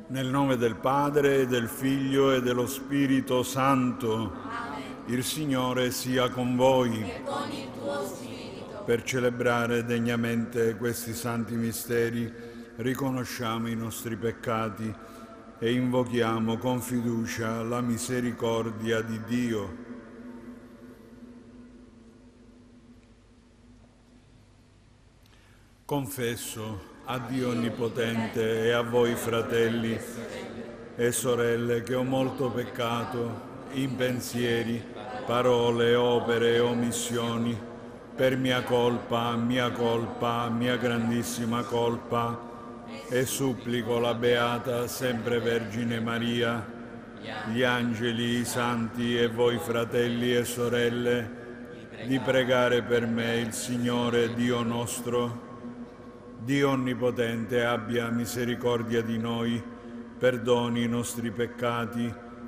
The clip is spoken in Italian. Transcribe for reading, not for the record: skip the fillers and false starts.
Nel nome del Padre, del Figlio e dello Spirito Santo. Amen. Il Signore sia con voi. E con il tuo spirito. Per celebrare degnamente questi santi misteri, riconosciamo i nostri peccati e invochiamo con fiducia la misericordia di Dio. Confesso a Dio Onnipotente e a voi, fratelli e sorelle, che ho molto peccato in pensieri, parole, opere e omissioni, per mia colpa, mia grandissima colpa, e supplico la Beata Sempre Vergine Maria, gli angeli, i santi e voi, fratelli e sorelle, di pregare per me il Signore Dio nostro. Dio Onnipotente abbia misericordia di noi, perdoni i nostri peccati